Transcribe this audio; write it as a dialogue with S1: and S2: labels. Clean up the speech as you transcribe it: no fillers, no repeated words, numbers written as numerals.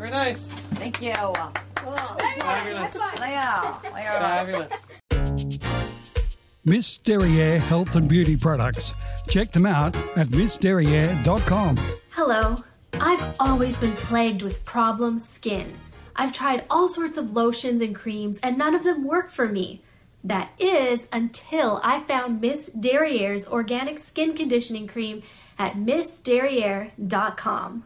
S1: Very nice.
S2: Thank you.
S1: Fabulous. Fabulous.
S3: Miss Derriere Health and Beauty Products. Check them out at missderriere.com.
S4: Hello. I've always been plagued with problem skin. I've tried all sorts of lotions and creams and none of them work for me. That is until I found Miss Derriere's organic skin conditioning cream at missderriere.com.